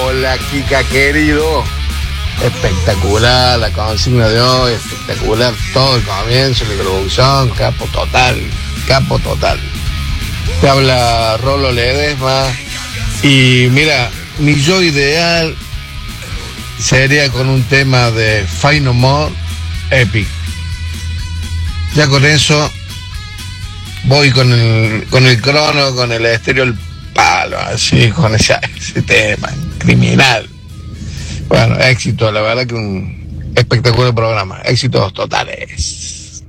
Hola, Kika querido. Espectacular la consigna de hoy, espectacular todo el comienzo, la introducción, capo total, capo total. Te habla Rolo Ledesma y mira, mi yo ideal sería con un tema de Fight No More, Epic. Ya con eso voy con el crono, con el estéreo al palo, así, con ese tema, criminal. Bueno, éxito, la verdad que un espectacular programa, éxitos totales.